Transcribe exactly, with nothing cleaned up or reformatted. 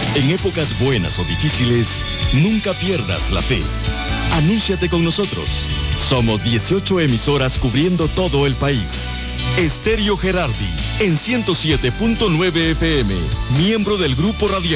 En épocas buenas o difíciles, nunca pierdas la fe. Anúnciate con nosotros. Somos dieciocho emisoras cubriendo todo el país. Estéreo Gerardi, en ciento siete punto nueve F M, miembro del Grupo Radial.